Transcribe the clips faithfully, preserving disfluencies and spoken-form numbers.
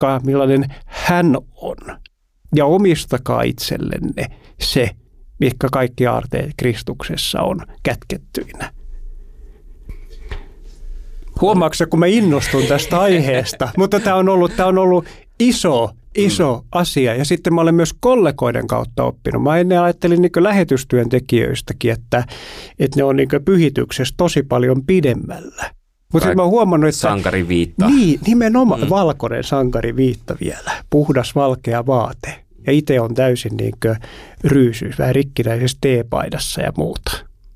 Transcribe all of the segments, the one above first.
uskokaa, millainen hän on. Ja omistakaa itsellenne se, mitkä kaikki aarteet Kristuksessa on kätkettyinä. Huomaatko, kun mä innostun tästä aiheesta, mutta tämä on ollut, tämä on ollut iso, iso asia. Ja sitten mä olen myös kollegoiden kautta oppinut. Mä ennen ajattelin niin lähetystyöntekijöistäkin, että, että ne on niin pyhityksessä tosi paljon pidemmällä. Mutta sitten mä oon huomannut, että... Sankariviitta. Niin, nimenomaan mm. valkoinen sankariviitta vielä. Puhdas valkea vaate. Ja itse on täysin niin ryysyys, vähän rikkinäisessä teepaidassa ja muuta.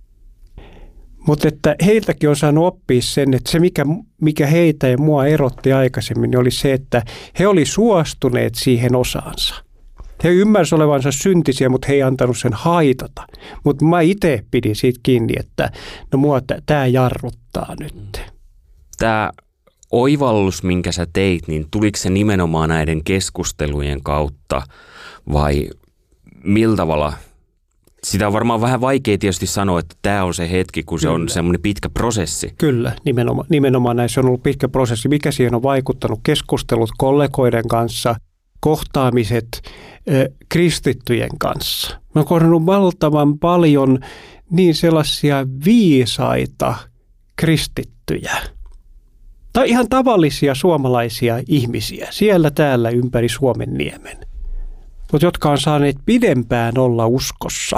Mutta että heiltäkin on saanut oppia sen, että se mikä, mikä heitä ja mua erotti aikaisemmin, niin oli se, että he oli suostuneet siihen osaansa. He ymmärsivät olevansa syntisiä, mutta he ei antanut sen haitata. Mutta mä itse pidin siitä kiinni, että no mua tämä jarruttaa nyt. Tämä oivallus, minkä sä teit, niin tuliko se nimenomaan näiden keskustelujen kautta vai millä tavalla? Sitä on varmaan vähän vaikea tietysti sanoa, että tämä on se hetki, kun se Kyllä. on semmoinen pitkä prosessi. Kyllä, nimenomaan, nimenomaan näissä on ollut pitkä prosessi. Mikä siihen on vaikuttanut? Keskustelut kollegoiden kanssa, kohtaamiset äh, kristittyjen kanssa. Mä oon kohdannut valtavan paljon niin sellaisia viisaita kristittyjä. Tai ihan tavallisia suomalaisia ihmisiä siellä täällä ympäri Suomenniemen. Mutta jotka on saaneet pidempään olla uskossa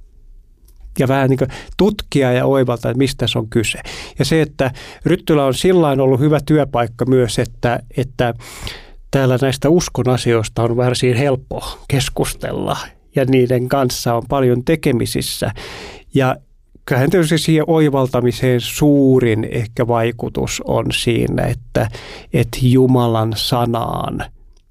ja vähän niin kuin tutkia ja oivaltaa, että mistä se on kyse. Ja se, että Ryttylä on sillain ollut hyvä työpaikka myös, että, että täällä näistä uskon asioista on varsin helppo keskustella ja niiden kanssa on paljon tekemisissä. Ja kyllähän tietysti siihen oivaltamiseen suurin ehkä vaikutus on siinä, että, että Jumalan sanaan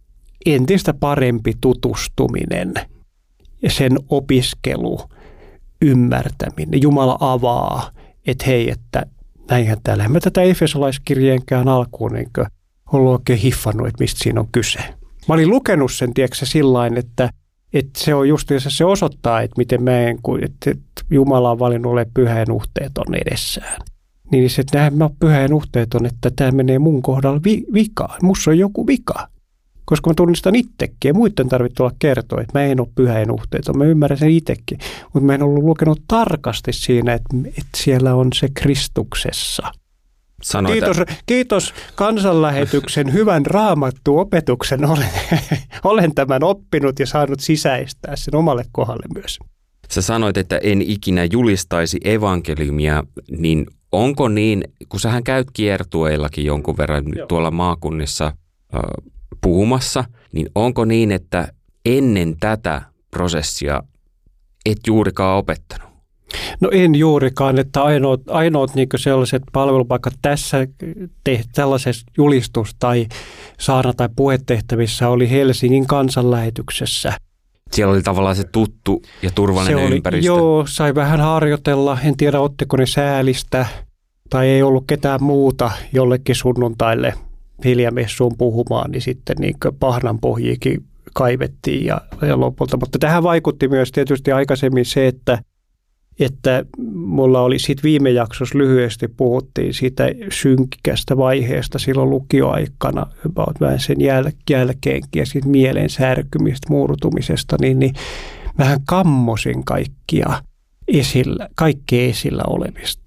entistä parempi tutustuminen ja sen opiskelu, ymmärtäminen. Jumala avaa, että hei, että näinhän täällä. Mä tätä Efesolaiskirjeenkään alkuun niin ollut oikein hiffannut, että mistä siinä on kyse. Mä olin lukenut sen, tiedätkö, sillain, että, että se on just se osoittaa, että miten mä en, että Jumala on valinnut ole pyhä nuhteeton edessään. Niin se, että mä oon pyhä nuhteeton, että tämä menee mun kohdalla vi- vikaan. Musta on joku vika. Koska mä tunnistan itsekin ja muiden tarvitse olla kertoa, että mä en ole pyhä ja nuhteeton. Mä ymmärrän sen itsekin, mutta mä en ollut lukenut tarkasti siinä, että, että siellä on se Kristuksessa. Sanoit, kiitos, kiitos kansanlähetyksen hyvän raamattuopetuksen. Olen, olen tämän oppinut ja saanut sisäistää sen omalle kohdalle myös. Sä sanoit, että en ikinä julistaisi evankeliumia, niin onko niin, kun sähän käyt kiertueillakin jonkun verran Joo. tuolla maakunnissa äh, puhumassa, niin onko niin, että ennen tätä prosessia et juurikaan opettanut? No en juurikaan, että ainoat, ainoat niin sellaiset palvelupaikat tässä te, tällaisessa julistus- tai saarna- tai puhetehtävissä oli Helsingin kansanlähetyksessä. Siellä oli tavallaan se tuttu ja turvallinen se oli, ympäristö. Joo, sai vähän harjoitella. En tiedä, ottiko ne säälistä tai ei ollut ketään muuta jollekin sunnuntaille hiljamessuun puhumaan, niin sitten niin pahnan pohjiikin kaivettiin ja, ja lopulta. Mutta tähän vaikutti myös tietysti aikaisemmin se, että, että mulla oli sitten viime jaksossa lyhyesti puhuttiin siitä synkästä vaiheesta silloin lukioaikana, about vähän sen jäl- jälkeenkin ja sitten mielen särkymistä, murtumisesta, niin, niin vähän kammosin kaikkia esillä, kaikkea esillä olevista.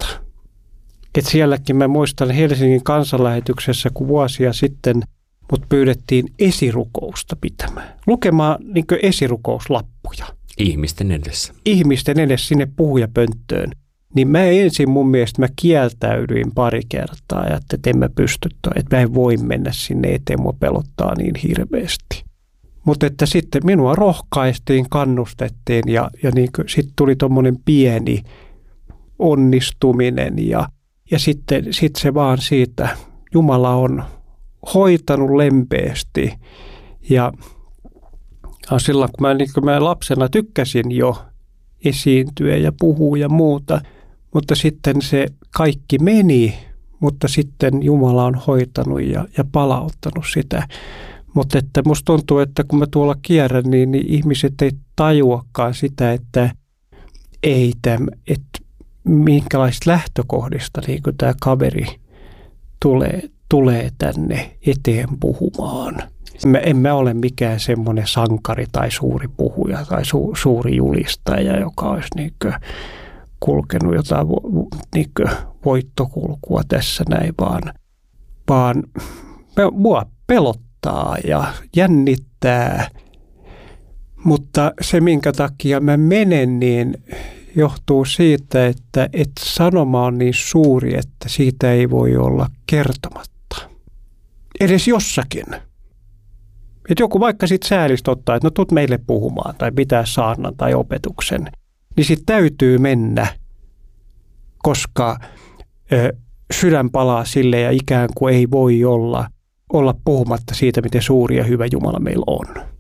Että sielläkin mä muistan Helsingin kansanlähetyksessä, kun vuosia sitten mut pyydettiin esirukousta pitämään. Lukemaan niin kuin esirukouslappuja. Ihmisten edessä. Ihmisten edessä sinne puhujapönttöön. Niin mä ensin mun mielestä mä kieltäydyin pari kertaa ja että en mä pysty, että mä en voi mennä sinne eteen, mua pelottaa niin hirveästi. Mutta että sitten minua rohkaistiin, kannustettiin ja, ja niin sitten tuli tommonen pieni onnistuminen ja Ja sitten sit se vaan siitä, Jumala on hoitanut lempeästi. Ja silloin kun mä, niin kun mä lapsena tykkäsin jo esiintyä ja puhua ja muuta, mutta sitten se kaikki meni, mutta sitten Jumala on hoitanut ja, ja palauttanut sitä. Mutta että musta tuntuu, että kun mä tuolla kierrän, niin, niin ihmiset ei tajuakaan sitä, että ei täm, että minkälaista lähtökohdista niin kuin tämä kaveri tulee. tulee tänne eteen puhumaan. Me emme ole mikään semmoinen sankari tai suuri puhuja tai su, suuri julistaja, joka olisi niin kuin kulkenut jotain niin kuin voittokulkua tässä näin, vaan, vaan mua pelottaa ja jännittää. Mutta se, minkä takia mä menen, niin johtuu siitä, että, että sanoma on niin suuri, että siitä ei voi olla kertomatta. Edes jossakin. Että joku vaikka sitten säälistä ottaa, että no tuut meille puhumaan tai pitää saarnan tai opetuksen, niin sitten täytyy mennä, koska ö, sydän palaa sille ja ikään kuin ei voi olla, olla puhumatta siitä, miten suuri ja hyvä Jumala meillä on.